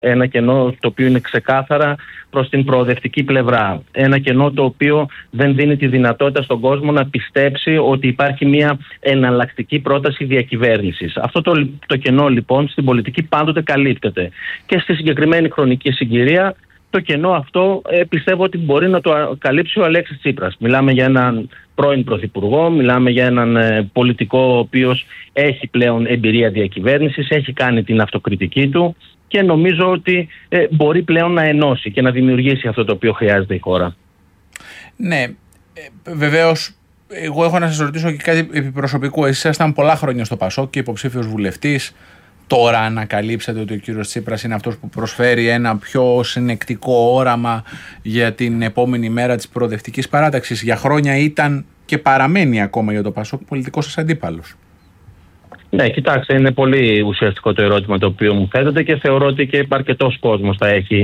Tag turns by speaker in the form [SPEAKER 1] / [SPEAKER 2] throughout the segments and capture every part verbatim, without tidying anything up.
[SPEAKER 1] Ένα κενό το οποίο είναι ξεκάθαρα προς την προοδευτική πλευρά. Ένα κενό το οποίο δεν δίνει τη δυνατότητα στον κόσμο να πιστέψει ότι υπάρχει μια εναλλακτική πρόταση διακυβέρνησης. Αυτό το, το κενό λοιπόν στην πολιτική πάντοτε καλύπτεται. Και στη συγκεκριμένη χρονική συγκυρία το κενό αυτό ε, πιστεύω ότι μπορεί να το καλύψει ο Αλέξης Τσίπρας. Μιλάμε για έναν πρώην πρωθυπουργό, μιλάμε για έναν ε, πολιτικό ο οποίος έχει πλέον εμπειρία διακυβέρνησης, έχει κάνει την αυτοκριτική του και νομίζω ότι ε, μπορεί πλέον να ενώσει και να δημιουργήσει αυτό το οποίο χρειάζεται η χώρα.
[SPEAKER 2] Ναι, ε, βεβαίως εγώ έχω να σας ρωτήσω και κάτι επιπροσωπικό. Εσείς ήσασταν πολλά χρόνια στο Πασόκ και υποψήφιος βουλευτής. Τώρα ανακαλύψατε ότι ο κύριος Τσίπρας είναι αυτός που προσφέρει ένα πιο συνεκτικό όραμα για την επόμενη μέρα της προοδευτικής παράταξης. Για χρόνια ήταν και παραμένει ακόμα για το Πασόκ πολιτικός σας αντίπαλος.
[SPEAKER 1] Ναι, κοιτάξτε, είναι πολύ ουσιαστικό το ερώτημα το οποίο μου θέτετε και θεωρώ ότι και αρκετός κόσμος θα έχει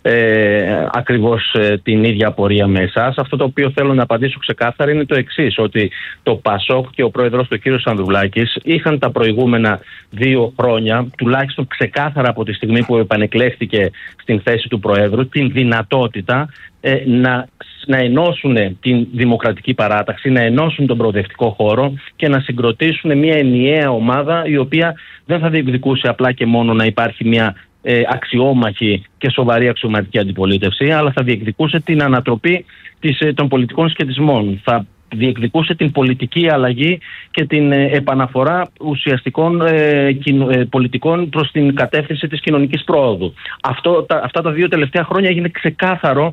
[SPEAKER 1] ε, ακριβώς ε, την ίδια απορία με εσάς. Αυτό το οποίο θέλω να απαντήσω ξεκάθαρα είναι το εξής, ότι το Πασόκ και ο πρόεδρος του κ. Ανδρουλάκης είχαν τα προηγούμενα δύο χρόνια, τουλάχιστον ξεκάθαρα από τη στιγμή που επανεκλέχθηκε στην θέση του Προέδρου, την δυνατότητα ε, να να ενώσουν την δημοκρατική παράταξη, να ενώσουν τον προοδευτικό χώρο και να συγκροτήσουν μια ενιαία ομάδα η οποία δεν θα διεκδικούσε απλά και μόνο να υπάρχει μια ε, αξιόμαχη και σοβαρή αξιωματική αντιπολίτευση, αλλά θα διεκδικούσε την ανατροπή της, ε, των πολιτικών σχετισμών. Θα διεκδικούσε την πολιτική αλλαγή και την ε, επαναφορά ουσιαστικών ε, κοινο, ε, πολιτικών προς την κατεύθυνση της κοινωνικής πρόοδου. Αυτό, τα, αυτά τα δύο τελευταία χρόνια έγινε ξεκάθαρο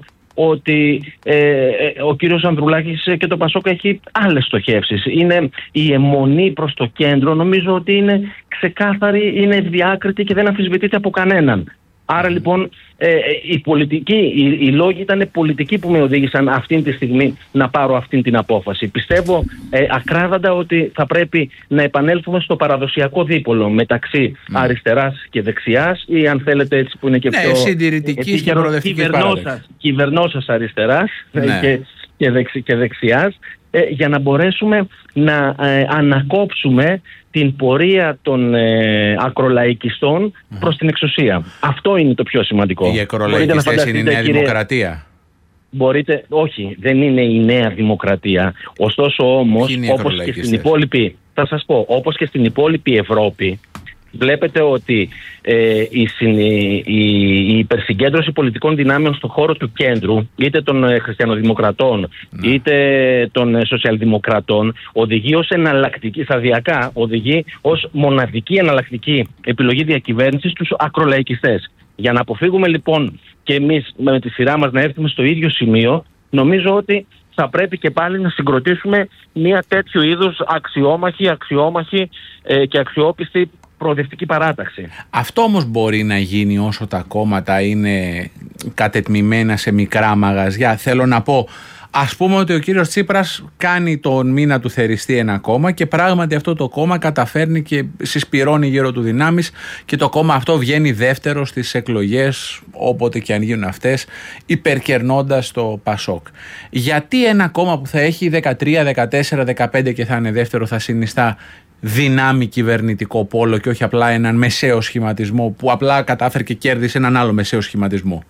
[SPEAKER 1] ότι ε, ο κύριος Ανδρουλάκης και το Πασόκ έχει άλλες στοχεύσεις. Είναι η αιμονή προς το κέντρο, νομίζω ότι είναι ξεκάθαρη, είναι διάκριτη και δεν αμφισβητείται από κανέναν. Άρα λοιπόν ε, η πολιτική, οι, οι λόγοι ήταν πολιτικοί που με οδήγησαν αυτήν τη στιγμή να πάρω αυτήν την απόφαση. Πιστεύω ε, ακράδαντα ότι θα πρέπει να επανέλθουμε στο παραδοσιακό δίπολο μεταξύ mm. αριστεράς και δεξιάς, ή αν θέλετε έτσι που είναι και
[SPEAKER 2] ναι,
[SPEAKER 1] πιο
[SPEAKER 2] συντηρητικής και προοδευτικής παράδοσης.
[SPEAKER 1] Κυβερνώσας αριστεράς ναι. και, και, δεξι, και δεξιάς, ε, για να μπορέσουμε να ε, ανακόψουμε την πορεία των ε, ακρολαϊκιστών mm-hmm. προς την εξουσία. Αυτό είναι το πιο σημαντικό.
[SPEAKER 2] Οι ακρολαϊκιστές είναι η Νέα κύριε, Δημοκρατία.
[SPEAKER 1] Μπορείτε, όχι, δεν είναι η Νέα Δημοκρατία. Ωστόσο όμως, όπως και στην υπόλοιπη, θα σας πω, όπως και στην υπόλοιπη Ευρώπη, βλέπετε ότι ε, η, η, η υπερσυγκέντρωση πολιτικών δυνάμεων στον χώρο του κέντρου, είτε των ε, χριστιανοδημοκρατών ναι. είτε των ε, σοσιαλδημοκρατών, οδηγεί ως εναλλακτική, σταδιακά οδηγεί ως μοναδική εναλλακτική επιλογή διακυβέρνησης στους ακρολαϊκιστές. Για να αποφύγουμε λοιπόν και εμείς με τη σειρά μας να έρθουμε στο ίδιο σημείο, νομίζω ότι θα πρέπει και πάλι να συγκροτήσουμε μια τέτοιου είδους αξιόμαχη, αξιόμαχη ε, και αξιόπιστη προοδευτική παράταξη.
[SPEAKER 2] Αυτό όμως μπορεί να γίνει όσο τα κόμματα είναι κατετμημένα σε μικρά μαγαζιά. Θέλω να πω, ας πούμε ότι ο κύριος Τσίπρας κάνει τον μήνα του θεριστή ένα κόμμα και πράγματι αυτό το κόμμα καταφέρνει και συσπυρώνει γύρω του δυνάμεις και το κόμμα αυτό βγαίνει δεύτερο στις εκλογές, όποτε και αν γίνουν αυτές, υπερκερνώντας το Πασόκ. Γιατί ένα κόμμα που θα έχει δεκατρία, δεκατέσσερα, δεκαπέντε και θα είναι δεύτερο θα συνιστά δυνάμει κυβερνητικό πόλο και όχι απλά έναν μεσαίο σχηματισμό που απλά κατάφερε και κέρδισε έναν άλλο μεσαίο σχηματισμό?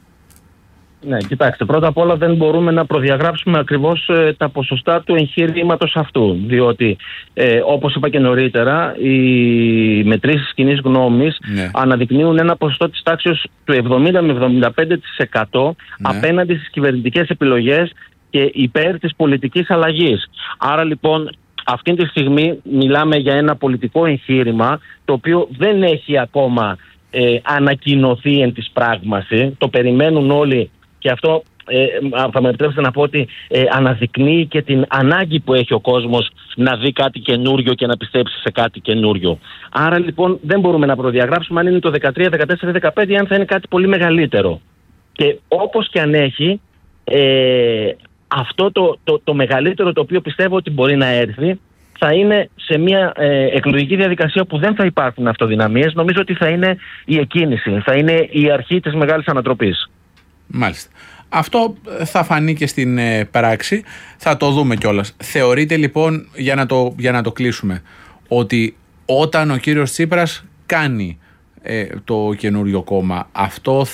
[SPEAKER 1] Ναι, κοιτάξτε, πρώτα απ' όλα δεν μπορούμε να προδιαγράψουμε ακριβώς ε, τα ποσοστά του εγχείρηματος αυτού, διότι ε, όπως είπα και νωρίτερα, οι μετρήσεις κοινής γνώμης ναι. αναδεικνύουν ένα ποσοστό της τάξης του εβδομήντα με εβδομήντα πέντε τοις εκατό ναι. απέναντι στις κυβερνητικές επιλογές και υπέρ της πολιτικής αλλαγής. Άρα λοιπόν αυτή τη στιγμή μιλάμε για ένα πολιτικό εγχείρημα το οποίο δεν έχει ακόμα ε, ανακοινωθεί εν της πράγμαση. Το περιμένουν όλοι και αυτό ε, θα με επιτρέψετε να πω ότι ε, αναδεικνύει και την ανάγκη που έχει ο κόσμος να δει κάτι καινούριο και να πιστέψει σε κάτι καινούριο. Άρα λοιπόν δεν μπορούμε να προδιαγράψουμε αν είναι το δεκατρία, δεκατέσσερα, δεκαπέντε ή αν θα είναι κάτι πολύ μεγαλύτερο. Και όπως και αν έχει, ε, αυτό το, το, το μεγαλύτερο το οποίο πιστεύω ότι μπορεί να έρθει θα είναι σε μια ε, εκλογική διαδικασία που δεν θα υπάρχουν αυτοδυναμίες. Νομίζω ότι θα είναι η εκκίνηση, θα είναι η αρχή της μεγάλης ανατροπής.
[SPEAKER 2] Μάλιστα. Αυτό θα φανεί και στην ε, πράξη, θα το δούμε κιόλας. Θεωρείτε λοιπόν, για να το, για να το κλείσουμε, ότι όταν ο κύριος Τσίπρας κάνει το καινούριο κόμμα. Αυτό